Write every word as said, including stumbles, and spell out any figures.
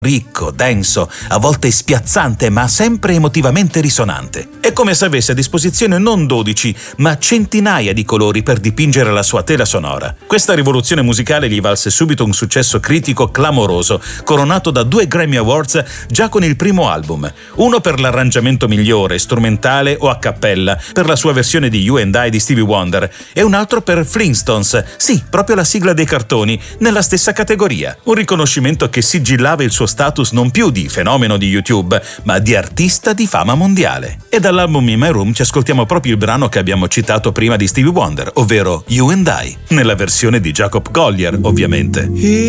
ricco, denso, a volte spiazzante, ma sempre emotivamente risonante. È come se avesse a disposizione non dodici, ma centinaia di colori per dipingere la sua tela sonora. Questa rivoluzione musicale gli valse subito un successo critico clamoroso, coronato da due Grammy Awards già con il primo album. Uno per l'arrangiamento migliore, strumentale o a cappella, per la sua versione di You and I di Stevie Wonder, e un altro per Flintstones, sì, proprio la sigla dei cartoni, nella stessa categoria. Un riconoscimento che sigillava il suo status non più di fenomeno di YouTube, ma di artista di fama mondiale. E dall'album In My Room ci ascoltiamo proprio il brano che abbiamo citato prima di Stevie Wonder, ovvero You and I, nella versione di Jacob Collier, ovviamente.